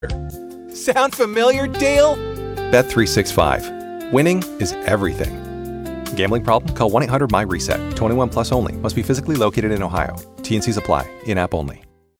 Sound familiar, Dale? Bet365. Winning is everything. Gambling problem? Call 1-800-MY-RESET. 21 plus only. Must be physically located in Ohio. T&Cs apply. In-app only.